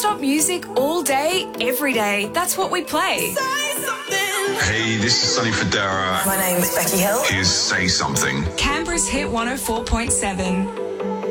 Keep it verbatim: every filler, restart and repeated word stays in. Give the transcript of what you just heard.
non-stop music all day, every day. That's what we play. Hey, this is Sonny Fodera. My name is Becky Hill. Here's Say Something. Canberra's Hit one oh four point seven.